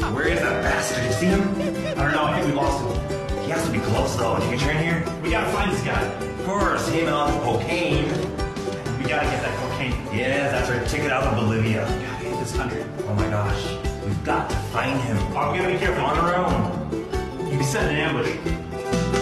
Where is that bastard? You see him? I don't know, I think we lost him. He has to be close though. If you can turn here. We gotta find this guy. Of course, him and all his cocaine. We gotta get that cocaine. Yeah, that's our ticket out of Bolivia. We gotta hit this country. Oh my gosh. We've got to find him. Oh, we gotta be careful. On our own. You can set an ambush.